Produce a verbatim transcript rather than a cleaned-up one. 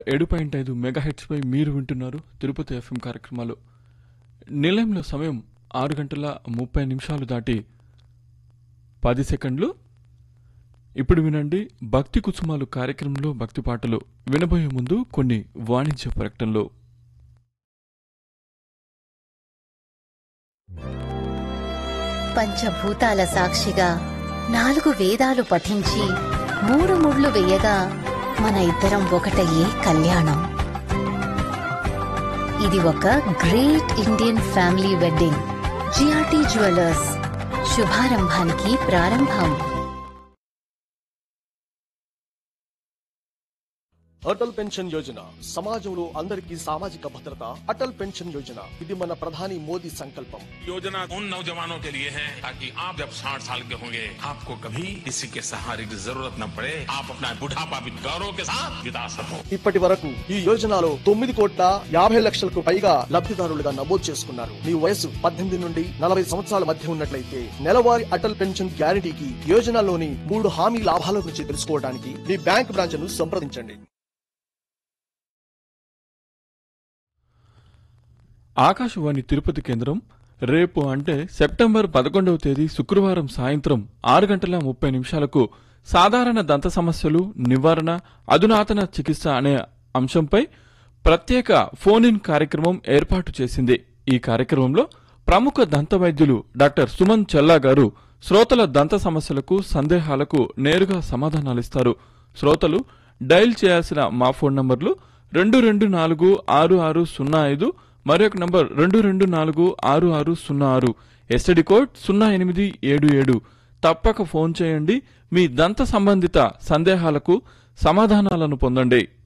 ఏడు పాయింట్ ఐదు మెగాహెట్స్ పై మీరు వింటున్నారు తిరుపతి ఎఫ్ఎం కార్యక్రమాలు. నిలయంలో సమయం ఆరు గంటల ముప్పై నిమిషాలు దాటి పది సెకండ్లు. ఇప్పుడు వినండి భక్తి కుసుమాలు కార్యక్రమంలో భక్తి పాటలు. వినబోయే ముందు కొన్ని వాణిజ్య ప్రకటనలు. పంచభూతాల సాక్షిగా నాలుగు వేదాలు పఠించి మూడు ముళ్ళు వేయగా మన ఇద్దరం ఒకటయ్యే కళ్యాణం. ఇది ఒక great Indian family wedding. GRT jewellers, శుభారంభానికి ప్రారంభం. అటల్ పెన్షన్ యోజన సమాజంలో అందరికీ సామాజిక భద్రత. అటల్ పెన్షన్ యోజన ఇది మన ప్రధాని మోదీ సంకల్పం. योजना उन नौजवानों के लिए है ताकि आप जब साठ साल के होंगे आपको कभी किसी के सहारे की जरूरत न पड़े, आप अपना बुढ़ापा भी गौरव के साथ बिता सको. ఇప్పటి వరకు ఈ యోజనలో తొమ్మిది కోట్ల యాభై లక్షలకు పైగా లబ్ధిదారులుగా నమోదు చేసుకున్నారు. మీ వయసు పద్దెనిమిది నుండి నలభై సంవత్సరాల మధ్య ఉన్నట్లయితే నెలవారీ అటల్ పెన్షన్ గ్యారంటీకి యోజనలోని మూడు హామీ లాభాల గురించి తెలుసుకోవడానికి మీ బ్యాంక్ బ్రాంచ్ ను సంప్రదించండి. ఆకాశవాణి తిరుపతి కేంద్రం రేపు అంటే సెప్టెంబర్ పదకొండవ తేదీ శుక్రవారం సాయంత్రం ఆరు గంటల ముప్పై నిమిషాలకు సాధారణ దంత సమస్యలు నివారణ అధునాతన చికిత్స అనే అంశంపై ప్రత్యేక ఫోన్ ఇన్ కార్యక్రమం ఏర్పాటు చేసింది. ఈ కార్యక్రమంలో ప్రముఖ దంత వైద్యులు డాక్టర్ సుమన్ చెల్లా గారు శ్రోతల దంత సమస్యలకు సందేహాలకు నేరుగా సమాధానాలిస్తారు. శ్రోతలు డయల్ చేయాల్సిన మా ఫోన్ నంబర్లు రెండు రెండు నాలుగు ఆరు ఆరు సున్నా ఐదు, మరొక నంబర్ రెండు రెండు నాలుగు ఆరు ఆరు సున్నా ఆరు, ఎస్టీడీ కోడ్ సున్నా ఎనిమిది ఏడు ఏడు. తప్పక ఫోన్ చేయండి. మీ దంత సంబంధిత సందేహాలకు సమాధానాలను పొందండి.